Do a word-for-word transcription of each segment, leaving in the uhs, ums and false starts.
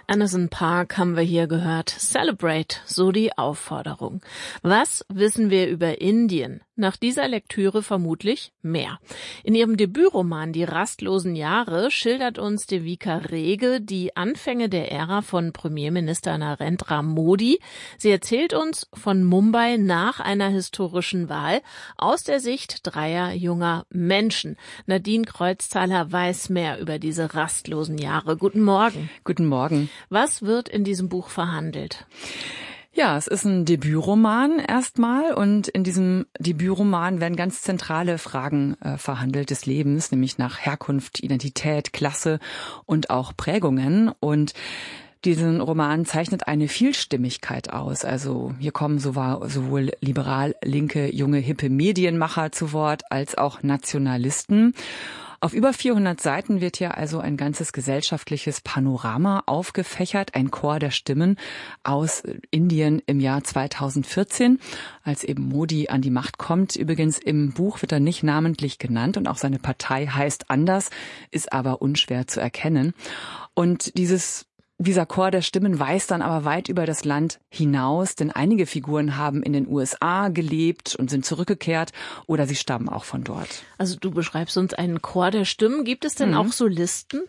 Anderson Park haben wir hier gehört. Celebrate, so die Aufforderung. Was wissen wir über Indien? Nach dieser Lektüre vermutlich mehr. In ihrem Debütroman Die rastlosen Jahre schildert uns Devika Rege die Anfänge der Ära von Premierminister Narendra Modi. Sie erzählt uns von Mumbai nach einer historischen Wahl aus der Sicht dreier junger Menschen. Nadine Kreuzzahler weiß mehr über diese rastlosen Jahre. Guten Morgen. Guten Morgen. Was wird in diesem Buch verhandelt? Ja, es ist ein Debütroman erstmal und in diesem Debütroman werden ganz zentrale Fragen äh, verhandelt des Lebens, nämlich nach Herkunft, Identität, Klasse und auch Prägungen. Und diesen Roman zeichnet eine Vielstimmigkeit aus. Also hier kommen sowohl liberal, linke, junge, hippe Medienmacher zu Wort als auch Nationalisten. Auf über vierhundert Seiten wird hier also ein ganzes gesellschaftliches Panorama aufgefächert, ein Chor der Stimmen aus Indien im Jahr zweitausendvierzehn, als eben Modi an die Macht kommt. Übrigens im Buch wird er nicht namentlich genannt und auch seine Partei heißt anders, ist aber unschwer zu erkennen. Und dieses Dieser Chor der Stimmen weist dann aber weit über das Land hinaus, denn einige Figuren haben in den U S A gelebt und sind zurückgekehrt oder sie stammen auch von dort. Also du beschreibst uns einen Chor der Stimmen. Gibt es denn mhm. auch Solisten?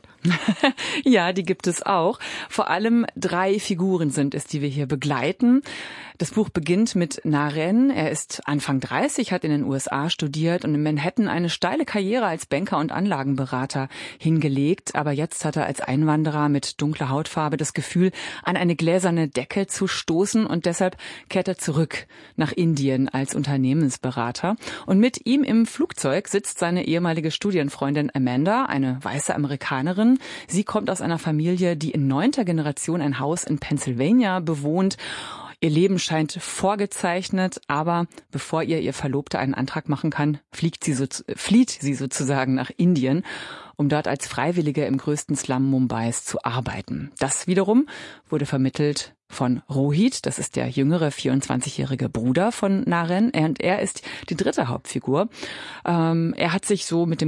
Ja, die gibt es auch. Vor allem drei Figuren sind es, die wir hier begleiten. Das Buch beginnt mit Naren. Er ist Anfang dreißig, hat in den U S A studiert und in Manhattan eine steile Karriere als Banker und Anlagenberater hingelegt. Aber jetzt hat er als Einwanderer mit dunkler Hautfarbe das Gefühl, an eine gläserne Decke zu stoßen und deshalb kehrt er zurück nach Indien als Unternehmensberater. Und mit ihm im Flugzeug sitzt seine ehemalige Studienfreundin Amanda, eine weiße Amerikanerin. Sie kommt aus einer Familie, die in neunter Generation ein Haus in Pennsylvania bewohnt. Ihr Leben scheint vorgezeichnet, aber bevor ihr ihr Verlobter einen Antrag machen kann, fliegt sie so, flieht sie sozusagen nach Indien, um dort als Freiwillige im größten Slum Mumbais zu arbeiten. Das wiederum wurde vermittelt von Rohit, das ist der jüngere vierundzwanzigjährige Bruder von Naren, und er ist die dritte Hauptfigur. Ähm, er hat sich so mit dem